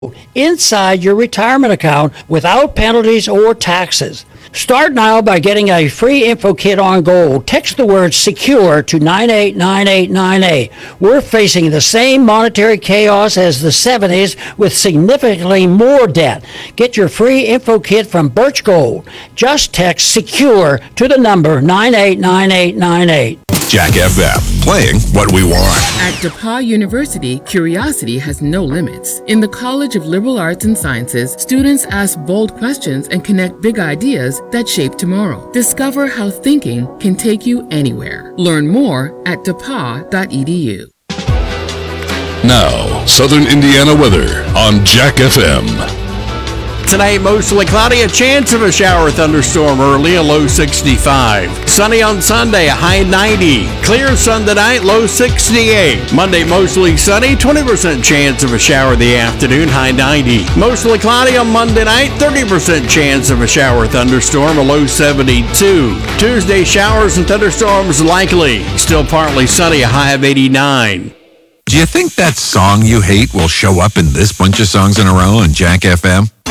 inside your retirement account without penalties or taxes. Start now by getting a free info kit on gold. Text the word SECURE to 989898. We're facing the same monetary chaos as the 70s with significantly more debt. Get your free info kit from Birch Gold. Just text SECURE to the number 989898. Jack FM, playing what we want. At DePauw University, curiosity has no limits. In the College of Liberal Arts and Sciences, students ask bold questions and connect big ideas that shape tomorrow. Discover how thinking can take you anywhere. Learn more at depaw.edu. Now, Southern Indiana weather on Jack FM. Tonight, mostly cloudy, a chance of a shower or thunderstorm early, a low 65. Sunny on Sunday, a high 90. Clear Sunday night, low 68. Monday, mostly sunny, 20% chance of a shower in the afternoon, high 90. Mostly cloudy on Monday night, 30% chance of a shower or thunderstorm, a low 72. Tuesday, showers and thunderstorms likely. Still partly sunny, a high of 89. Do you think that song you hate will show up in this bunch of songs in a row on Jack FM?